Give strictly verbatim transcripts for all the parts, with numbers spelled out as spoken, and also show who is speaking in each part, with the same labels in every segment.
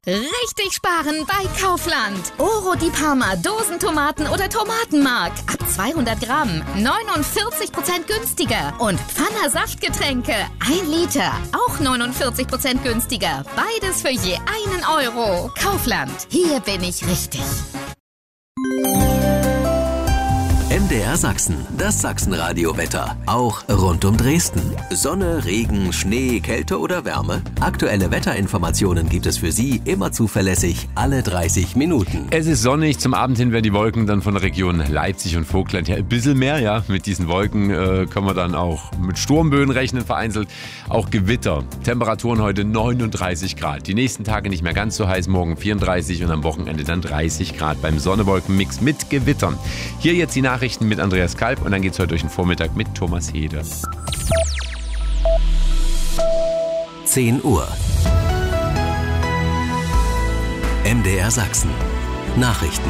Speaker 1: Richtig sparen bei Kaufland. Oro di Parma Dosentomaten oder Tomatenmark. Ab zweihundert Gramm neunundvierzig Prozent günstiger. Und Pfanner Saftgetränke ein Liter. Auch neunundvierzig Prozent günstiger. Beides für je einen Euro. Kaufland. Hier bin ich richtig.
Speaker 2: M D R Sachsen, das Sachsenradio-Wetter. Auch rund um Dresden. Sonne, Regen, Schnee, Kälte oder Wärme? Aktuelle Wetterinformationen gibt es für Sie immer zuverlässig alle dreißig Minuten.
Speaker 3: Es ist sonnig, zum Abend hin werden die Wolken dann von der Region Leipzig und Vogtland ja ein bisschen mehr. Ja, mit diesen Wolken äh, können wir dann auch mit Sturmböen rechnen, vereinzelt auch Gewitter. Temperaturen heute neununddreißig Grad. Die nächsten Tage nicht mehr ganz so heiß, morgen vierunddreißig und am Wochenende dann dreißig Grad beim Sonne-Wolken-Mix mit Gewittern. Hier jetzt die Nachrichten mit Andreas Kalb und dann geht es heute durch den Vormittag mit Thomas Hede.
Speaker 2: zehn Uhr. M D R Sachsen. Nachrichten.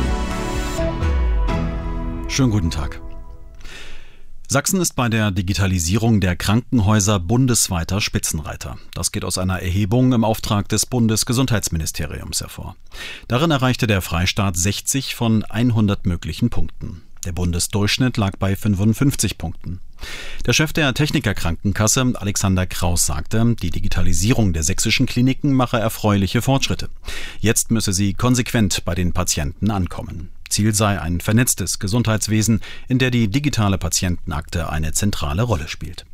Speaker 4: Schönen guten Tag. Sachsen ist bei der Digitalisierung der Krankenhäuser bundesweiter Spitzenreiter. Das geht aus einer Erhebung im Auftrag des Bundesgesundheitsministeriums hervor. Darin erreichte der Freistaat sechzig von hundert möglichen Punkten. Der Bundesdurchschnitt lag bei fünfundfünfzig Punkten. Der Chef der Techniker-Krankenkasse, Alexander Kraus, sagte, die Digitalisierung der sächsischen Kliniken mache erfreuliche Fortschritte. Jetzt müsse sie konsequent bei den Patienten ankommen. Ziel sei ein vernetztes Gesundheitswesen, in der die digitale Patientenakte eine zentrale Rolle spielt.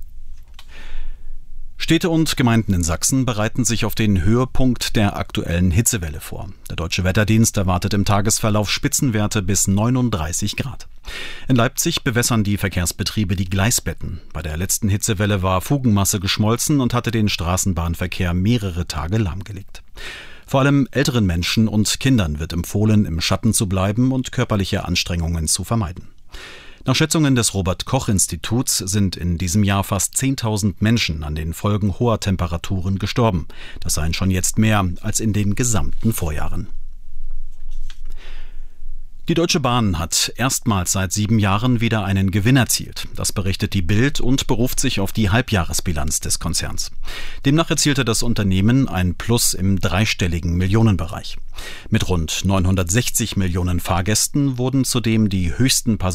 Speaker 4: Städte und Gemeinden in Sachsen bereiten sich auf den Höhepunkt der aktuellen Hitzewelle vor. Der Deutsche Wetterdienst erwartet im Tagesverlauf Spitzenwerte bis neununddreißig Grad. In Leipzig bewässern die Verkehrsbetriebe die Gleisbetten. Bei der letzten Hitzewelle war Fugenmasse geschmolzen und hatte den Straßenbahnverkehr mehrere Tage lahmgelegt. Vor allem älteren Menschen und Kindern wird empfohlen, im Schatten zu bleiben und körperliche Anstrengungen zu vermeiden. Nach Schätzungen des Robert-Koch-Instituts sind in diesem Jahr fast zehntausend Menschen an den Folgen hoher Temperaturen gestorben. Das seien schon jetzt mehr als in den gesamten Vorjahren. Die Deutsche Bahn hat erstmals seit sieben Jahren wieder einen Gewinn erzielt. Das berichtet die Bild und beruft sich auf die Halbjahresbilanz des Konzerns. Demnach erzielte das Unternehmen ein Plus im dreistelligen Millionenbereich. Mit rund neunhundertsechzig Millionen Fahrgästen wurden zudem die höchsten Passagier